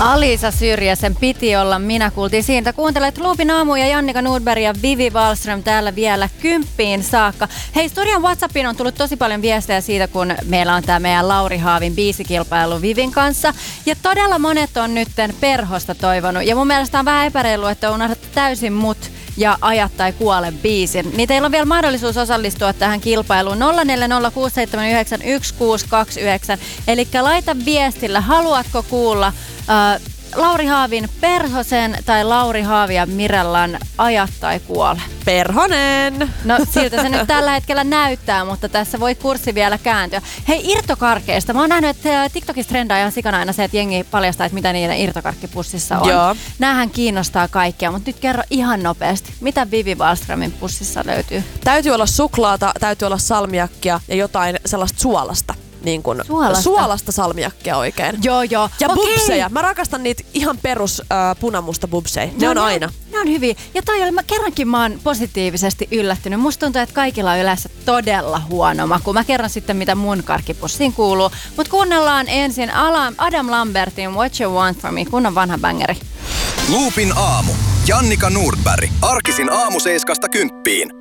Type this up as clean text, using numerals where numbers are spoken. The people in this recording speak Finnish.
Alisa Syrjäsen piti olla minä, kuultiin siitä. Kuuntelet Loopin aamu ja Jannika Nordberg ja Vivi Wallström täällä vielä 10 saakka. Hei, Studion WhatsAppiin on tullut tosi paljon viestejä siitä, kun meillä on tää meidän Lauri Haavin biisikilpailu Vivin kanssa. Ja todella monet on nytten Perhosta toivonut. Ja mun mielestä on vähän epäreilu, että unohdatte täysin mut ja Ajat tai kuole biisin. Niin teillä on vielä mahdollisuus osallistua tähän kilpailuun 0406791629. Eli laita viestillä, haluatko kuulla Lauri Haavin Perhosen tai Lauri Haavi ja Mirellan Ajat tai kuole. Perhonen! No siltä se nyt tällä hetkellä näyttää, mutta tässä voi kurssi vielä kääntyä. Hei, irtokarkeista. Mä oon nähnyt, että TikTokissa trendaa ihan sikana aina se, että jengi paljastaa, että mitä niiden irtokarkkipussissa on. Joo. Näähän kiinnostaa kaikkia, mutta nyt kerro ihan nopeasti. Mitä Vivi Wallströmin pussissa löytyy? Täytyy olla suklaata, täytyy olla salmiakkia ja jotain sellaista suolasta. Niin kuin suolasta salmiakkia oikein. Joo. Ja bubseja. Mä rakastan niitä ihan perus punamusta bubseja. Ne on aina. Ne on hyviä. Ja kerrankin mä oon positiivisesti yllättynyt. Musta tuntuu, että kaikilla on yleensä todella huono maku. Mä kerron sitten, mitä mun karkkipussiin kuuluu. Mut kuunnellaan ensin Adam Lambertin What You Want From Me, kunnon vanha bängeri. Loopin aamu. Jannika Nordberg. Arkisin aamu 7–10.